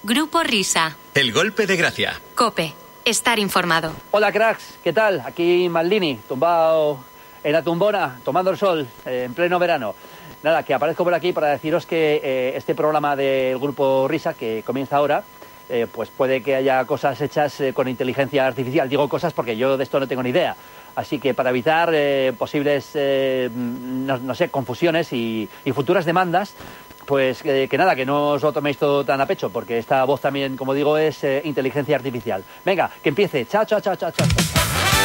Grupo Risa. El golpe de gracia. COPE. Estar informado. Hola, cracks. ¿Qué tal? Aquí Maldini, tumbado en la tumbona, tomando el sol, en pleno verano. Nada, que aparezco por aquí para deciros que este programa del Grupo Risa, que comienza ahora, pues puede que haya cosas hechas con inteligencia artificial. Digo cosas porque yo de esto no tengo ni idea. Así que para evitar posibles, no sé, confusiones y futuras demandas, pues que nada, que no os lo toméis todo tan a pecho, porque esta voz también, como digo, es inteligencia artificial. Venga, que empiece. Chao, chao, chao, chao, chao.